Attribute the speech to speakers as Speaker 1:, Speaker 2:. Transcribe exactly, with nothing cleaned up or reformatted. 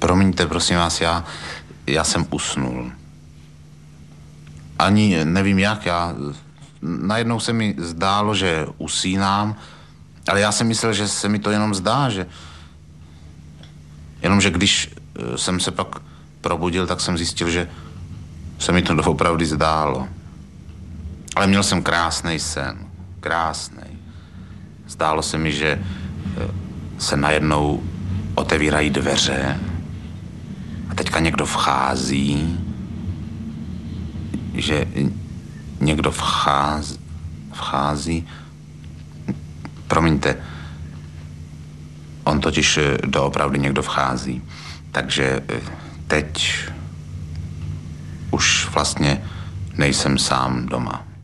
Speaker 1: Promiňte, prosím vás, já, já jsem usnul. Ani nevím jak, já... Najednou se mi zdálo, že usínám, ale já jsem myslel, že se mi to jenom zdá, že... Jenomže když jsem se pak probudil, tak jsem zjistil, že se mi to doopravdy zdálo. Ale měl jsem krásný sen. Krásný. Zdálo se mi, že se najednou otevírají dveře a teďka někdo vchází, že někdo vchází, vchází. Promiňte, on totiž doopravdy někdo vchází. Takže teď už vlastně nejsem sám doma.